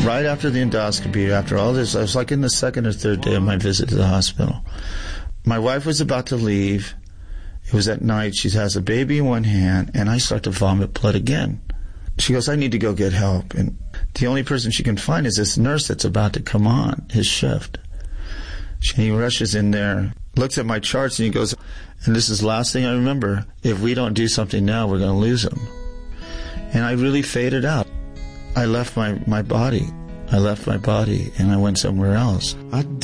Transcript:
Right after the endoscopy, after all this, I was like in the second or third day of my visit to the hospital. My wife was about to leave. It was at night. She has a baby in one hand, and I start to vomit blood again. She goes, I need to go get help. And the only person she can find is this nurse that's about to come on his shift. He rushes in there, looks at my charts, and he goes, and this is the last thing I remember, if we don't do something now, we're going to lose him. And I really faded out. I left my body. I left my body, and I went somewhere else.